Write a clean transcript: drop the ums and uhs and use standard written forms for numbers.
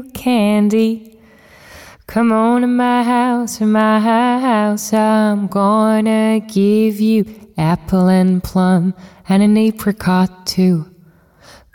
candy. Come on to my house, I'm gonna give you apple and plum and an apricot too.